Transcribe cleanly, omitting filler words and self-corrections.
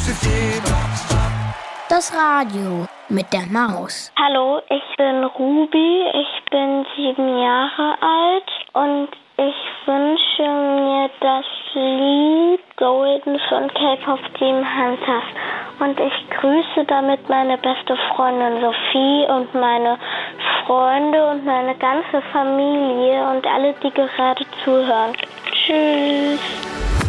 Das Radio mit der Maus. Hallo, ich bin Ruby, ich bin 7 Jahre alt und ich wünsche mir das Lied Golden von K-Pop Demon Hunters. Und ich grüße damit meine beste Freundin Sophie und meine Freunde und meine ganze Familie und alle, die gerade zuhören. Tschüss.